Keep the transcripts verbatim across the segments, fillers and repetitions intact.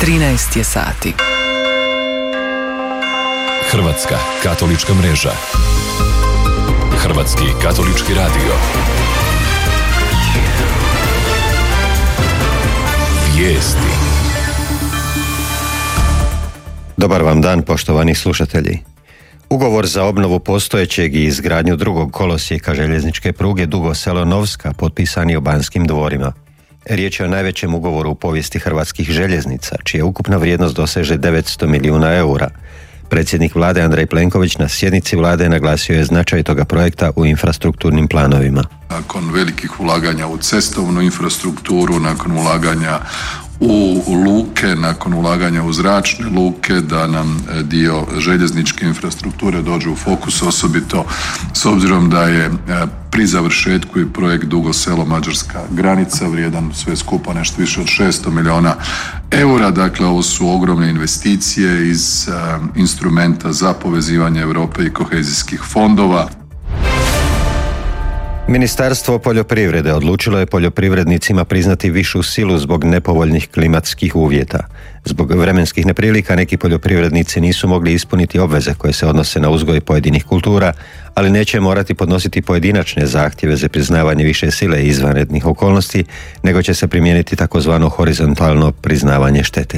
trinaest je sati. Hrvatska katolička mreža. Hrvatski katolički radio. Vijesti. Dobar vam dan, poštovani slušatelji. Ugovor za obnovu postojećeg i izgradnju drugog kolosijeka željezničke pruge Dugo Selo-Novska potpisan je u Banskim dvorima. Riječ je o najvećem ugovoru u povijesti hrvatskih željeznica, čija ukupna vrijednost doseže devetsto milijuna eura. Predsjednik vlade Andrej Plenković na sjednici vlade naglasio je značaj toga projekta u infrastrukturnim planovima. Nakon velikih ulaganja u cestovnu infrastrukturu, nakon ulaganja u luke, nakon ulaganja u zračne luke, da nam dio željezničke infrastrukture dođe u fokus, osobito s obzirom da je pri završetku i projekt Dugo Selo-Mađarska granica vrijedan sve skupa nešto više od šesto milijuna eura. Dakle, ovo su ogromne investicije iz uh, instrumenta za povezivanje Europe i kohezijskih fondova. Ministarstvo poljoprivrede odlučilo je poljoprivrednicima priznati višu silu zbog nepovoljnih klimatskih uvjeta. Zbog vremenskih neprilika neki poljoprivrednici nisu mogli ispuniti obveze koje se odnose na uzgoj pojedinih kultura, ali neće morati podnositi pojedinačne zahtjeve za priznavanje više sile i izvanrednih okolnosti, nego će se primijeniti takozvano horizontalno priznavanje štete.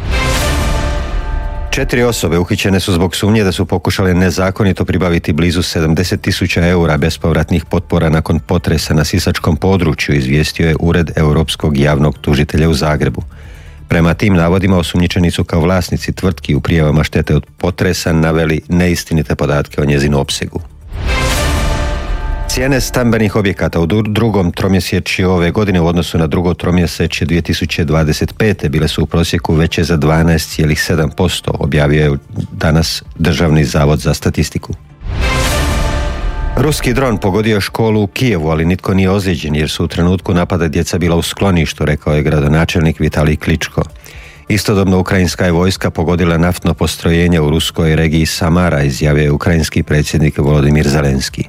Četiri osobe uhićene su zbog sumnje da su pokušale nezakonito pribaviti blizu sedamdeset tisuća eura bespovratnih potpora nakon potresa na sisačkom području, izvijestio je Ured Europskog javnog tužitelja u Zagrebu. Prema tim navodima osumnjičeni su kao vlasnici tvrtki u prijavama štete od potresa naveli neistinite podatke o njezinu opsegu. Cijene stambenih objekata u drugom tromjesečju ove godine u odnosu na drugo tromjesečje dvije tisuće dvadeset pete bile su u prosjeku veće za dvanaest zarez sedam posto, objavio je danas Državni zavod za statistiku. Ruski dron pogodio školu u Kijevu, ali nitko nije ozlijeđen jer su u trenutku napada djeca bila u skloništu, rekao je gradonačelnik Vitalij Kličko. Istodobno ukrajinska je vojska pogodila naftno postrojenje u ruskoj regiji Samara, izjavio je ukrajinski predsjednik Volodimir Zelenski.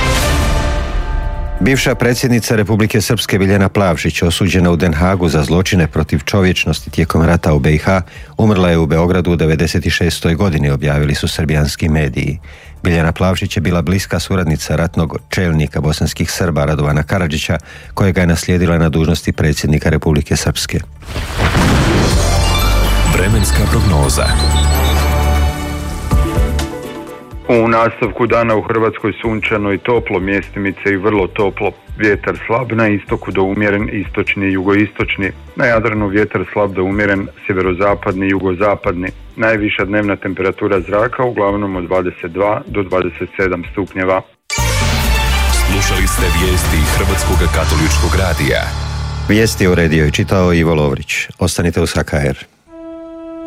Bivša predsjednica Republike Srpske Biljana Plavšić, osuđena u Den Haagu za zločine protiv čovječnosti tijekom rata u B i H, umrla je u Beogradu u devedeset šestoj godini, objavili su srbijanski mediji. Biljana Plavšić je bila bliska suradnica ratnog čelnika bosanskih Srba Radovana Karadžića, kojega je naslijedila na dužnosti predsjednika Republike Srpske. Vremenska prognoza. U nastavku dana u Hrvatskoj sunčano i toplo, mjestimice i vrlo toplo. Vjetar slab, na istoku do umjeren, istočni i jugoistočni. Na Jadranu vjetar slab do umjeren, sjeverozapadni i jugozapadni. Najviša dnevna temperatura zraka uglavnom od dvadeset dva do dvadeset sedam stupnjeva. Slušali ste vijesti Hrvatskog katoličkog radija. Vijesti uredio i čitao Ivo Lovrić. Ostanite uz H K R.